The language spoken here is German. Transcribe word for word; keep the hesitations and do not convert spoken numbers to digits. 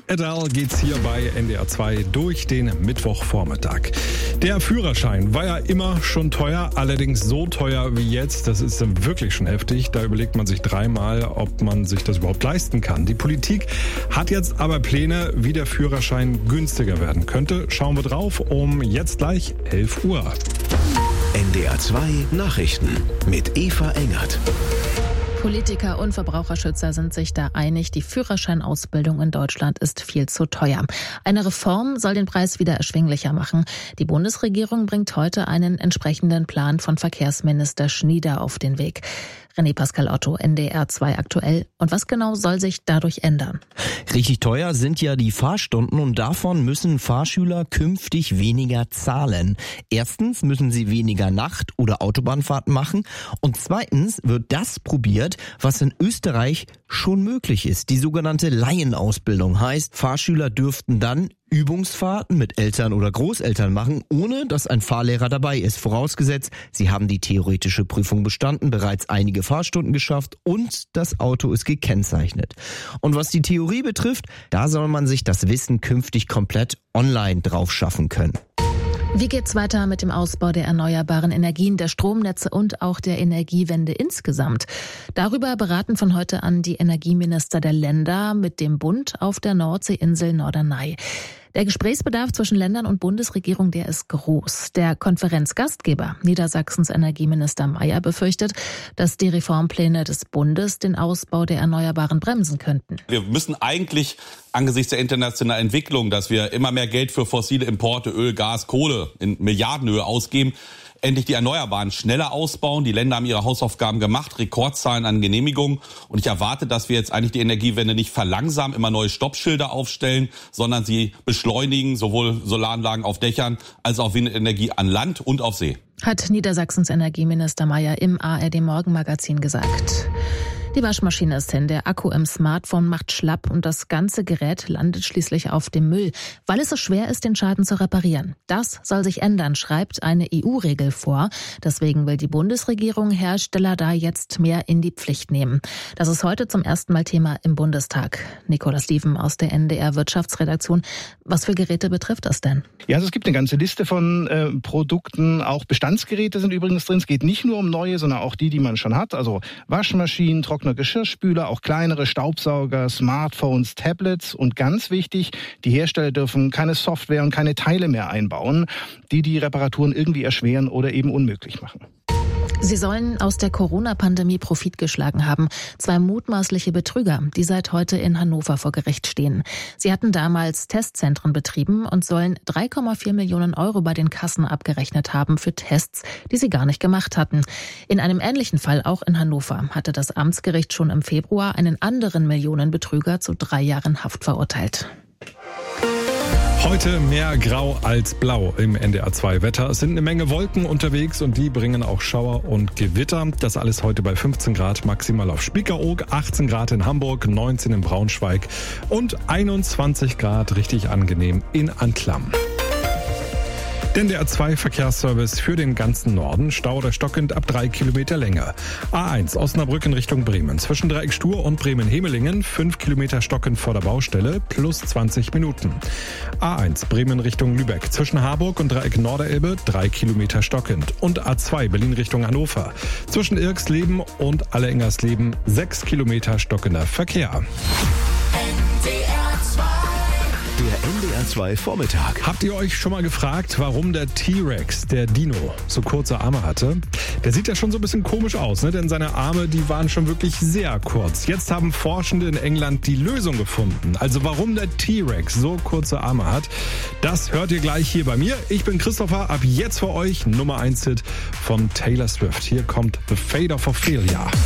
Adele geht's hier bei N D R zwei durch den Mittwochvormittag. Der Führerschein war ja immer schon teuer, allerdings so teuer wie jetzt, das ist dann wirklich schon heftig. Da überlegt man sich dreimal, ob man sich das überhaupt leisten kann. Die Politik hat jetzt aber Pläne, wie der Führerschein günstiger werden könnte. Schauen wir drauf um jetzt gleich elf Uhr. N D R zwei Nachrichten mit Eva Engert. Politiker und Verbraucherschützer sind sich da einig, die Führerscheinausbildung in Deutschland ist viel zu teuer. Eine Reform soll den Preis wieder erschwinglicher machen. Die Bundesregierung bringt heute einen entsprechenden Plan von Verkehrsminister Schnieder auf den Weg. René Pascal Otto, N D R zwei aktuell. Und was genau soll sich dadurch ändern? Richtig teuer sind ja die Fahrstunden und davon müssen Fahrschüler künftig weniger zahlen. Erstens müssen sie weniger Nacht- oder Autobahnfahrten machen und zweitens wird das probiert, was in Österreich schon möglich ist. Die sogenannte Laienausbildung heißt, Fahrschüler dürften dann Übungsfahrten mit Eltern oder Großeltern machen, ohne dass ein Fahrlehrer dabei ist. Vorausgesetzt, sie haben die theoretische Prüfung bestanden, bereits einige Fahrstunden geschafft und das Auto ist gekennzeichnet. Und was die Theorie betrifft, da soll man sich das Wissen künftig komplett online drauf schaffen können. Wie geht's weiter mit dem Ausbau der erneuerbaren Energien, der Stromnetze und auch der Energiewende insgesamt? Darüber beraten von heute an die Energieminister der Länder mit dem Bund auf der Nordseeinsel Norderney. Der Gesprächsbedarf zwischen Ländern und Bundesregierung, der ist groß. Der Konferenzgastgeber, Niedersachsens Energieminister Mayer, befürchtet, dass die Reformpläne des Bundes den Ausbau der Erneuerbaren bremsen könnten. Wir müssen eigentlich angesichts der internationalen Entwicklung, dass wir immer mehr Geld für fossile Importe, Öl, Gas, Kohle in Milliardenhöhe ausgeben, endlich die Erneuerbaren schneller ausbauen. Die Länder haben ihre Hausaufgaben gemacht, Rekordzahlen an Genehmigungen. Und ich erwarte, dass wir jetzt eigentlich die Energiewende nicht verlangsamen, immer neue Stoppschilder aufstellen, sondern sie beschleunigen, sowohl Solaranlagen auf Dächern als auch Windenergie an Land und auf See. Hat Niedersachsens Energieminister Mayer im A R D Morgenmagazin gesagt. Die Waschmaschine ist hin, der Akku im Smartphone macht schlapp und das ganze Gerät landet schließlich auf dem Müll, weil es so schwer ist, den Schaden zu reparieren. Das soll sich ändern, schreibt eine E U-Regel vor. Deswegen will die Bundesregierung Hersteller da jetzt mehr in die Pflicht nehmen. Das ist heute zum ersten Mal Thema im Bundestag. Nicola Steven aus der N D R Wirtschaftsredaktion. Was für Geräte betrifft das denn? Ja, also es gibt eine ganze Liste von äh, Produkten. Auch Bestandsgeräte sind übrigens drin. Es geht nicht nur um neue, sondern auch die, die man schon hat. Also Waschmaschinen, Trockner, Geschirrspüler, auch kleinere Staubsauger, Smartphones, Tablets und ganz wichtig, die Hersteller dürfen keine Software und keine Teile mehr einbauen, die die Reparaturen irgendwie erschweren oder eben unmöglich machen. Sie sollen aus der Corona-Pandemie Profit geschlagen haben. Zwei mutmaßliche Betrüger, die seit heute in Hannover vor Gericht stehen. Sie hatten damals Testzentren betrieben und sollen drei Komma vier Millionen Euro bei den Kassen abgerechnet haben für Tests, die sie gar nicht gemacht hatten. In einem ähnlichen Fall auch in Hannover hatte das Amtsgericht schon im Februar einen anderen Millionenbetrüger zu drei Jahren Haft verurteilt. Heute mehr Grau als Blau im N D R zwei Wetter. Es sind eine Menge Wolken unterwegs und die bringen auch Schauer und Gewitter. Das alles heute bei fünfzehn Grad maximal auf Spiekeroog, achtzehn Grad in Hamburg, neunzehn in Braunschweig und einundzwanzig Grad richtig angenehm in Anklam. Der N D R zwei Verkehrsservice für den ganzen Norden. Stau oder stockend ab drei Kilometer Länge. A eins Osnabrück in Richtung Bremen. Zwischen Dreieck Stur und Bremen-Hemelingen fünf Kilometer stockend vor der Baustelle plus zwanzig Minuten. A eins Bremen Richtung Lübeck. Zwischen Harburg und Dreieck Norderelbe drei Kilometer stockend. Und A zwei Berlin Richtung Hannover. Zwischen Irksleben und Alleingersleben sechs Kilometer stockender Verkehr. Der N D R zwei Vormittag. Habt ihr euch schon mal gefragt, warum der T-Rex, der Dino, so kurze Arme hatte? Der sieht ja schon so ein bisschen komisch aus, ne? Denn seine Arme, die waren schon wirklich sehr kurz. Jetzt haben Forschende in England die Lösung gefunden. Also warum der T-Rex so kurze Arme hat, das hört ihr gleich hier bei mir. Ich bin Christopher, ab jetzt für euch Nummer eins Hit von Taylor Swift. Hier kommt The Fate of Ophelia.